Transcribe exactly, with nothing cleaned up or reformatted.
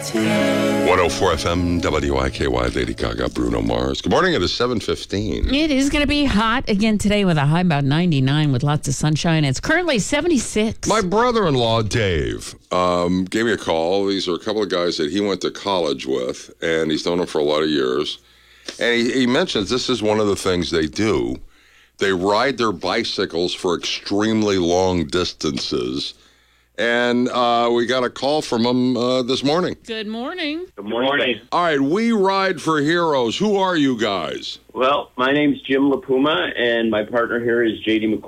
one oh four F M, W I K Y, Lady Gaga, Bruno Mars. Good morning, it is seven fifteen. It is going to be hot again today with a high about ninety-nine with lots of sunshine. It's currently seventy-six. My brother-in-law, Dave, um, gave me a call. These are a couple of guys that he went to college with, and he's known them for a lot of years. And he, he mentions this is one of the things they do. They ride their bicycles for extremely long distances. And uh, we got a call from him uh, this morning. Good morning. Good morning. All right, we ride for heroes. Who are you guys? Well, my name's Jim LaPuma, and my partner here is J D McCoy.